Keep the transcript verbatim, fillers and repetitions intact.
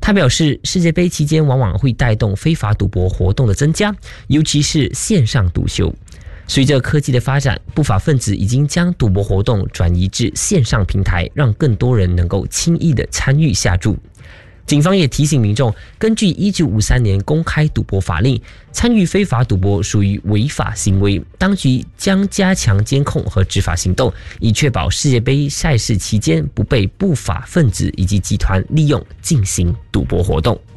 他表示，世界杯期间往往会带动非法赌博活动的增加，尤其是线上赌球。随着科技的发展，不法分子已经将赌博活动转移至线上平台，让更多人能够轻易地参与下注。警方也提醒民众，根据一九五三年公开赌博法令，参与非法赌博属于违法行为。当局将加强监控和执法行动，以确保世界杯赛事期间不被不法分子以及集团利用进行赌博活动。